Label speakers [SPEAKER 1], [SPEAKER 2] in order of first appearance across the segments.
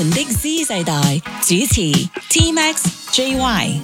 [SPEAKER 1] 們的 Z 世代主持 T-Max、JY。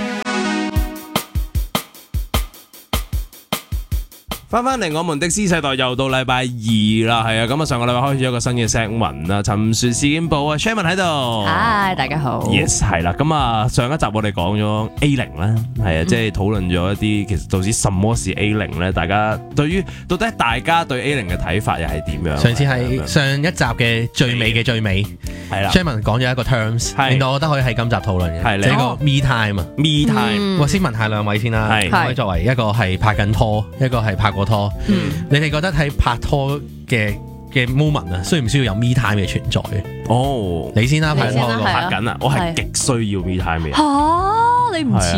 [SPEAKER 2] 翻嚟我們的 Z 世代又到禮拜二啦，係啊，咁啊上個禮拜開始有一個新嘅 segment 啦，沉船事件簿啊 ，Sherman 喺度，
[SPEAKER 3] 嗨，大家好
[SPEAKER 2] ，Yes 係啦，咁啊上一集我哋講咗 A0啦，係啊，即係討論咗一啲其實到底什麼是 A0咧，大家到底大家對 A0嘅睇法又係點樣？
[SPEAKER 4] 上次係上一集嘅最尾嘅最尾，
[SPEAKER 2] 係啦
[SPEAKER 4] Sherman 講咗一個 terms， 令到我覺得可以喺今集討論嘅，
[SPEAKER 2] 係
[SPEAKER 4] 就係個 me time 啊
[SPEAKER 2] ，me time，
[SPEAKER 4] 我先問下兩位先啦，
[SPEAKER 2] 係
[SPEAKER 4] 可以作為一個係拍緊拖，一個係拍過拖，你哋覺得喺拍拖嘅 moment 啊，需唔需要有 me time 嘅存在嘅？
[SPEAKER 2] 哦，
[SPEAKER 4] 你先啦，拍拖嗰個
[SPEAKER 2] 拍緊啊，我係極需要 me time 嘅。
[SPEAKER 3] 嚇，你唔似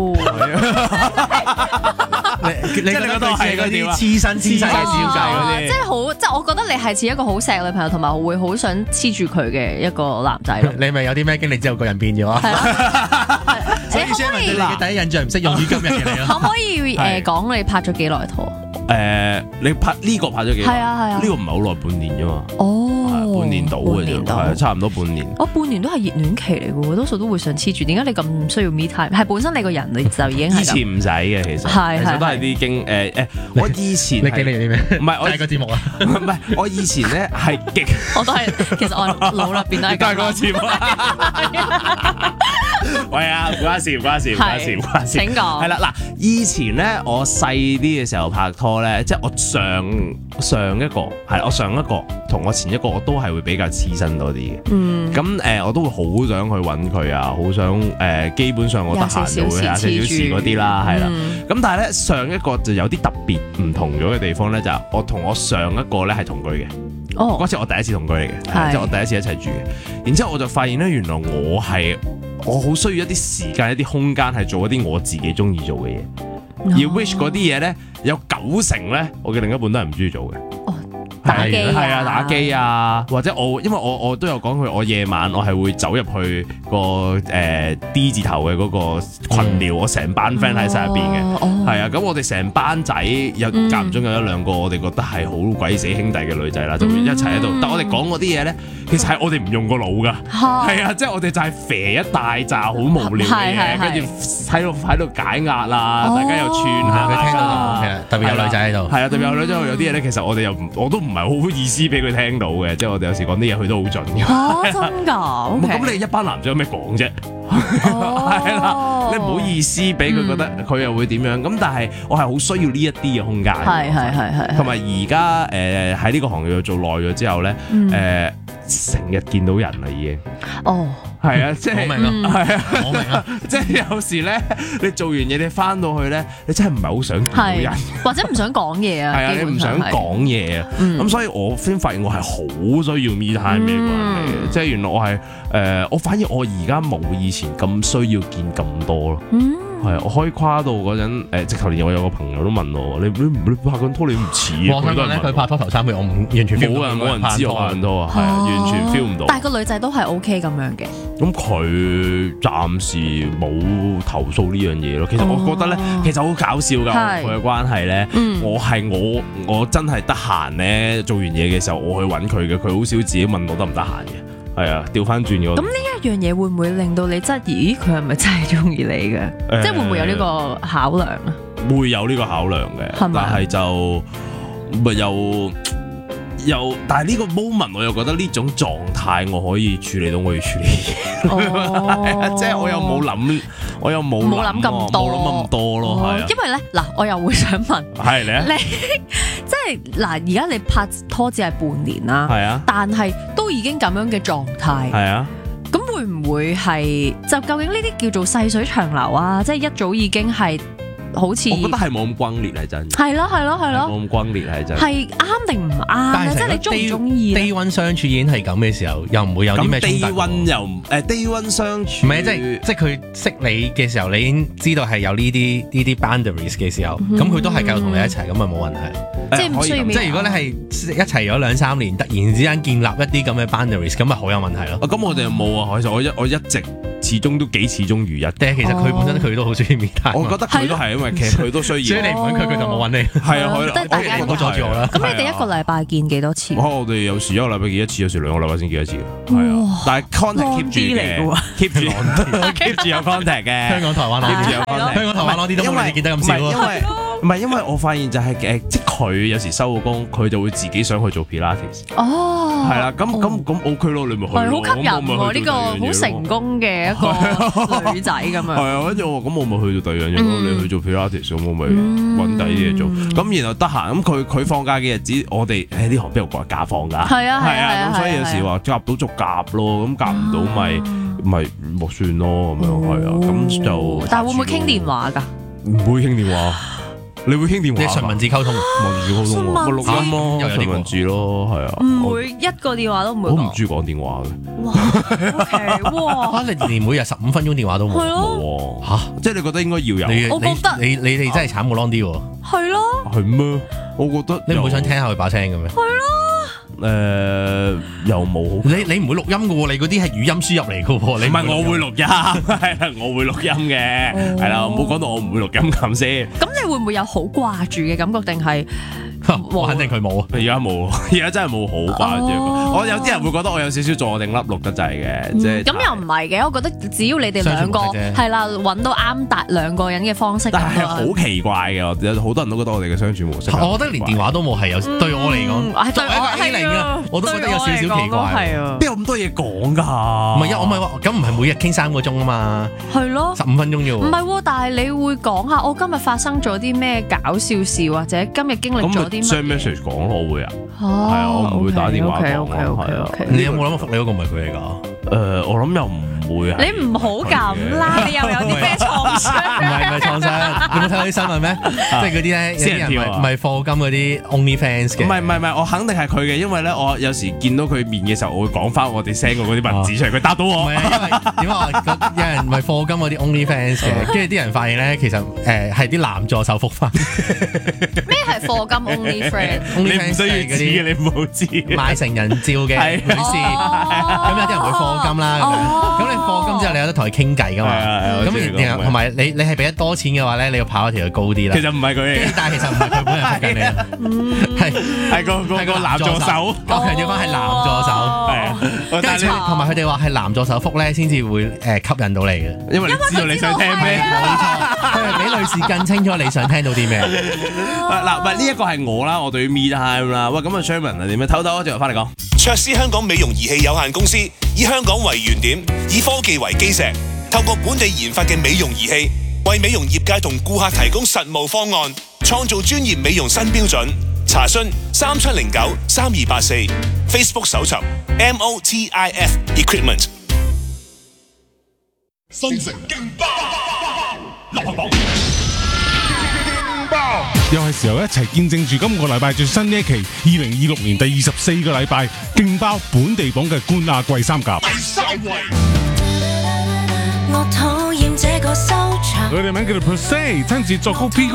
[SPEAKER 4] 你覺得佢似嗰啲黐身嘅小計嗰啲？
[SPEAKER 3] 即係好，即係我覺得你係似一個好錫女朋友，同埋會好想黐住佢嘅一個男仔咯。
[SPEAKER 4] 你咪有啲咩經歷之後個人變咗啊？所以 Sherman 對你嘅第一印象唔適用於今日嘅你咯。
[SPEAKER 3] 可唔可以講你拍咗幾耐拖？
[SPEAKER 2] 你拍呢個拍咗幾耐？
[SPEAKER 3] 係啊，
[SPEAKER 2] 呢個唔係好耐，半年啫嘛。
[SPEAKER 3] 哦，
[SPEAKER 2] 半年到嘅啫，係差唔多半年。
[SPEAKER 3] 我半年都係熱戀期嚟嘅喎，多數都會想黐住。點解你咁需要 me time？係本身你個人你就已經係
[SPEAKER 2] 以前唔使嘅，其實其實都係啲經我以前
[SPEAKER 4] 你經歷啲咩？
[SPEAKER 2] 唔係我
[SPEAKER 4] 第二個節目啊，
[SPEAKER 2] 唔係我以前咧係極，
[SPEAKER 3] 我都係其實我腦入邊都係
[SPEAKER 2] 嗰個節目。喂啊，唔關事。
[SPEAKER 3] 請講。
[SPEAKER 2] 係啦，嗱，以前咧我細啲嘅時候拍拖咧，即係我上一個同我前一個我都係會比較黐身多啲嘅。咁我都會好想去揾佢啊，好想基本上我得閒就會24小時嗰啲啦，係啦。咁但係咧上一個就有啲特別唔同咗嘅地方咧，就係我同我上一個咧係同居嘅。嗰次我第一次同居嚟嘅，即係我第一次一齊住嘅。然之後我就發現咧，原來我好需要一啲時間、一啲空間係做一啲我自己中意做嘅嘢。而 which 嗰啲嘢咧，有90%咧，我嘅另一半都係唔中意做嘅。
[SPEAKER 3] 打機
[SPEAKER 2] 打機啊，或者因為我都有講佢，我夜晚我係會走入去個D 字頭嘅嗰個群聊，我成班 friend 喺晒入邊嘅，係啊，咁我哋成班仔有間唔中有一兩個我哋覺得係好鬼死兄弟嘅女仔啦，就會一齊喺度。但我哋講嗰啲嘢咧，其實係我哋唔用個腦噶，係啊，即係我哋就係肥一大紮好無聊嘅嘢，跟住喺度解壓啦，大家又串下
[SPEAKER 4] 佢聽到其實特別有女仔喺度，
[SPEAKER 2] 係啊，特別有女仔，有啲嘢咧，其實我都唔係好意思俾佢聽到嘅，即係我哋有時講啲嘢佢都好準嘅。
[SPEAKER 3] 真㗎？
[SPEAKER 2] 咁你一班男仔有咩講啫？係啦，你唔好意思俾佢覺得佢又會點樣？咁但係我係好需要呢一啲嘅空間。
[SPEAKER 3] 係。
[SPEAKER 2] 同埋而家喺呢個行業做耐咗之後咧，成日見到人啦已經。
[SPEAKER 3] 哦。
[SPEAKER 2] 係啊，即係
[SPEAKER 4] 我明啊，
[SPEAKER 2] 係啊，
[SPEAKER 4] 我明啊，
[SPEAKER 2] 即係有時咧，你做完嘢你翻到去咧，你真係唔係好想見到人，
[SPEAKER 3] 或者唔想講嘢啊。
[SPEAKER 2] 係啊，你唔想講嘢啊，咁所以我先發現我係好需要 me time 嘅一個人嚟嘅，即係原來我係我反而我而家冇以前咁需要見咁多咯。係啊，我開跨度嗰陣，直頭連我有個朋友都問我，你拍緊拖你唔似啊？
[SPEAKER 4] 我想講咧，佢拍拖頭3個月，我完全 feel
[SPEAKER 2] 冇人知我拍緊拖啊，係啊，完全 feel 唔到。
[SPEAKER 3] 但係個女仔都係 OK 咁樣嘅。
[SPEAKER 2] 咁佢暫時冇投訴呢樣嘢咯。其實我覺得咧，其實好搞笑㗎，佢嘅關係咧，我真係得閒咧，做完嘢嘅時候我去揾佢嘅，佢好少自己問我得唔得閒嘅。係啊，調翻轉嘅。
[SPEAKER 3] 咁呢一樣嘢會唔會令到你質疑佢係咪真係中意你嘅？即係會唔會有呢個考量啊？
[SPEAKER 2] 會有呢個考量嘅，但係就咪但係呢個 moment 我又覺得呢種狀態我可以處理到我要處理嘅，即係我又冇諗咁多咯，係啊。
[SPEAKER 3] 因為咧嗱，我又會想問，
[SPEAKER 2] 係你
[SPEAKER 3] 即係嗱，而家你拍拖只係半年啦，
[SPEAKER 2] 係啊，
[SPEAKER 3] 但係都已經咁樣嘅狀態，
[SPEAKER 2] 係啊。
[SPEAKER 3] 咁會唔會係就究竟呢啲叫做細水長流啊？即係一早已經係。好似
[SPEAKER 2] 我覺得係冇咁轟烈係真，
[SPEAKER 3] 係咯，
[SPEAKER 2] 冇咁轟烈係真，
[SPEAKER 3] 係啱定唔啱？即係你中唔中意
[SPEAKER 4] ？Day one 相處已經係咁嘅時候，又唔會有啲咩衝突。
[SPEAKER 2] Day one 相處，
[SPEAKER 4] 唔係即係佢識你嘅時候，你已經知道係有呢啲 boundaries 嘅時候，咁佢都係繼續同你一齊，咁咪冇問題。
[SPEAKER 3] 即係唔需要
[SPEAKER 4] 即係如果你係一齊咗2-3年，突然之間建立一啲咁嘅 boundaries， 咁咪好有問題咯。
[SPEAKER 2] 咁我哋又冇啊，其實我一直始終都幾始終如一。
[SPEAKER 4] 但係其實佢本身佢都好中意 me time。
[SPEAKER 2] 我覺得佢都係，因為其實佢都需要。
[SPEAKER 4] 所以你唔揾佢，佢就冇揾你。
[SPEAKER 2] 係啊，
[SPEAKER 4] 唔好阻住我啦。
[SPEAKER 3] 咁你哋一個禮拜見幾多次？
[SPEAKER 2] 我哋有時一個禮拜見一次，有時2個禮拜先見一次嘅。係啊，但係 contact keep 住嘅，keep 住有 contact 嘅。
[SPEAKER 4] 香港、台灣
[SPEAKER 2] ，keep 住有 contact。
[SPEAKER 4] 香港、台灣啲都冇你見得咁少。
[SPEAKER 2] 因為我發現就係即係佢有時收個工，佢就會自己想去做 Pilates。
[SPEAKER 3] 哦，
[SPEAKER 2] 係啦，咁 OK 咯，你咪去咯。
[SPEAKER 3] 係好吸引喎，呢個好成功嘅一個女仔咁樣。係
[SPEAKER 2] 啊，跟住我話咁我咪去做第二樣嘢咯，你去做 Pilates 咁我咪揾第啲嘢做。咁然後得閒咁佢放假嘅日子，我哋呢行邊有個假放㗎？係啊，咁所以有時話夾到就夾咯，咁夾唔到咪算咯咁樣係啊，咁就。
[SPEAKER 3] 但係會唔會傾電話㗎？
[SPEAKER 2] 唔會傾電話。你會傾電話？
[SPEAKER 4] 你純文字溝通，
[SPEAKER 2] 文字溝通喎，錄音咯，
[SPEAKER 4] 又有啲
[SPEAKER 2] 文字咯，係啊。
[SPEAKER 3] 唔會一個電話都唔會。
[SPEAKER 2] 我唔中意講電話嘅。
[SPEAKER 3] 哇，OK，哇！
[SPEAKER 4] 你連每日15分鐘電話都冇。
[SPEAKER 3] 係咯。
[SPEAKER 4] 嚇！
[SPEAKER 2] 即係你覺得應該要有？
[SPEAKER 3] 我覺得
[SPEAKER 4] 你哋真係慘過 long 啲喎。
[SPEAKER 3] 係咯。
[SPEAKER 2] 係咩？我覺得
[SPEAKER 4] 你唔會想聽下佢把聲嘅咩？
[SPEAKER 3] 係咯。
[SPEAKER 2] 又冇。
[SPEAKER 4] 你唔會錄音嘅喎，你嗰啲係語音輸入嚟嘅喎。你
[SPEAKER 2] 唔係我會錄音，係啦，我會錄音嘅，係啦，唔好講到我唔會錄音咁先。
[SPEAKER 3] 咁你會唔會有好掛住嘅感覺，定係？
[SPEAKER 4] 我肯定佢冇啊！
[SPEAKER 2] 而家冇，而家真係冇好掛住。我有啲人會覺得我有少少坐定粒錄得滯嘅，即係。咁
[SPEAKER 3] 又唔係嘅，我覺得只要你哋兩個係啦，揾到啱達兩個人嘅方式。
[SPEAKER 2] 但係好奇怪嘅，有好多人都覺得我哋嘅相處模式。
[SPEAKER 4] 我覺得連電話都冇係有，對我嚟講，作為一個 A 零啊，我都覺得有少少奇怪。
[SPEAKER 2] 邊有咁多嘢講㗎？
[SPEAKER 4] 唔係我唔係話，咁唔係每日傾3個鐘啊嘛。係咯，15分鐘啫喎。唔
[SPEAKER 3] 係喎，但係你會講下我今日發生咗啲咩搞笑事，或者今日經歷咗啲咩
[SPEAKER 2] ？send message 講咯，我會啊，係啊，我唔會打電話講咯。
[SPEAKER 4] 你有冇諗過覆你嗰個唔係佢嚟㗎？
[SPEAKER 2] 我諗又唔會啊。
[SPEAKER 3] 你唔好咁啦，你又有啲咩創傷？
[SPEAKER 4] 唔係創傷，你冇睇到啲新聞咩？即係嗰啲咧，有啲人唔係課金嗰啲 OnlyFans 嘅。
[SPEAKER 2] 唔係，我肯定係佢嘅，因為咧，我有時見到佢面嘅時候，我會講翻我哋 send 過嗰啲文字出嚟，佢答到我。唔係，因為點解
[SPEAKER 4] 有人唔係課金嗰啲 OnlyFans 嘅，跟住啲人發現咧，其實係啲男助手覆翻。
[SPEAKER 3] 咩係課金 OnlyFans？
[SPEAKER 2] 你唔需要知嘅，你唔好知。
[SPEAKER 4] 買成人照嘅女士，咁有啲人會課金啦，咁你課金之後，你有得同佢傾偈噶嘛？咁然後同埋你係俾得多錢嘅話咧，你要跑一條高啲啦。其實唔係佢嚟嘅，但係其實唔係佢本人覆緊你啊，係個男助手。我強調翻係男助手，跟住同埋佢哋話係男助手覆咧，先至會吸引到你嘅，因為你知道你想聽咩。冇錯，佢係俾女士更清楚你想聽到啲咩。
[SPEAKER 2] 嗱，唔係呢一個係我啦，我對於 me time 啦。喂，咁啊 Sherman 係點樣？唞最後翻嚟講。
[SPEAKER 5] 卓斯香港美容儀器有限公司以香港為原點，以科技為基石，透過本地研發嘅美容儀器，為美容業界同顧客提供實務方案，創造專業美容新標準。查詢3709-3284 ，Facebook 搜尋 MOTIF Equipment。
[SPEAKER 6] 新城勁爆流行榜，又係時候一齊見證住今個禮拜最新呢一期2026年第24個禮拜勁爆本地榜嘅冠亞季三甲。第3位，我討厭這個收場。佢哋名叫做 Per Se，親自作曲編曲